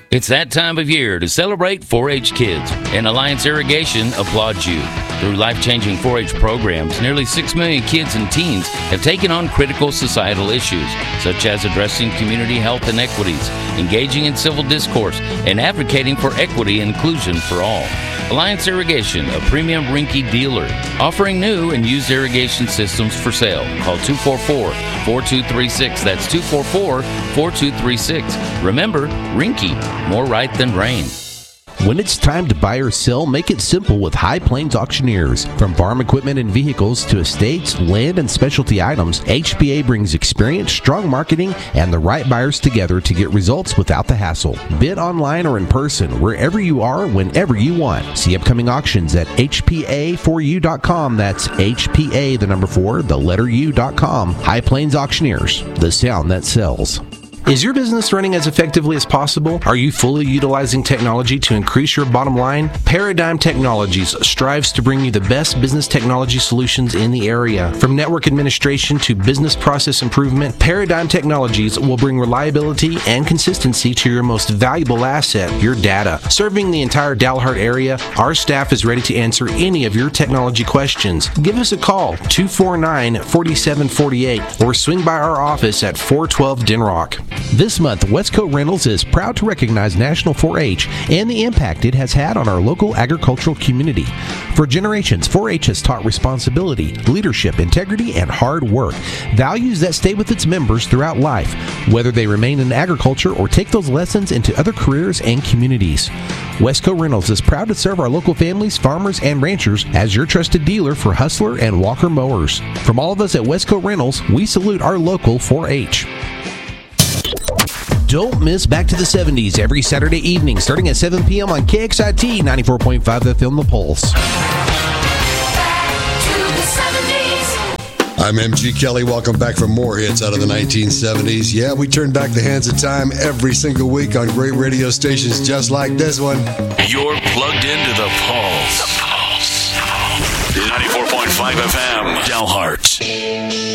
It's that time of year to celebrate 4-H kids, and Alliance Irrigation applauds you. Through life-changing 4-H programs, nearly 6 million kids and teens have taken on critical societal issues, such as addressing community health inequities, engaging in civil discourse, and advocating for equity and inclusion for all. Alliance Irrigation, a premium Rinky dealer, offering new and used irrigation systems for sale. Call 244-4236. That's 244-4236. Remember, Rinky, more right than rain. When it's time to buy or sell, make it simple with High Plains Auctioneers. From farm equipment and vehicles to estates, land, and specialty items, HPA brings experience, strong marketing, and the right buyers together to get results without the hassle. Bid online or in person, wherever you are, whenever you want. See upcoming auctions at HPA4U.com. That's HPA, the number 4, the letter U.com. High Plains Auctioneers, the sound that sells. Is your business running as effectively as possible? Are you fully utilizing technology to increase your bottom line? Paradigm Technologies strives to bring you the best business technology solutions in the area. From network administration to business process improvement, Paradigm Technologies will bring reliability and consistency to your most valuable asset, your data. Serving the entire Dalhart area, our staff is ready to answer any of your technology questions. Give us a call, 249-4748, or swing by our office at 412 Denrock. This month, Westcoat Rentals is proud to recognize National 4-H and the impact it has had on our local agricultural community. For generations, 4-H has taught responsibility, leadership, integrity, and hard work, values that stay with its members throughout life, whether they remain in agriculture or take those lessons into other careers and communities. Westcoat Rentals is proud to serve our local families, farmers, and ranchers as your trusted dealer for Hustler and Walker mowers. From all of us at Westcoat Rentals, we salute our local 4-H. Don't miss Back to the 70s every Saturday evening starting at 7 p.m. on KXIT 94.5 FM The Pulse. I'm MG Kelly. Welcome back for more hits out of the 1970s. Yeah, we turn back the hands of time every single week on great radio stations just like this one. You're plugged into The Pulse. 94.5 FM, Dalhart.